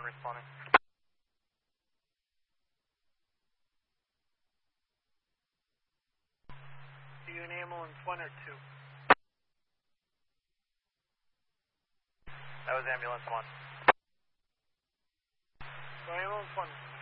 responding. Are you in ambulance 1 or 2? That was ambulance 1. So ambulance 1.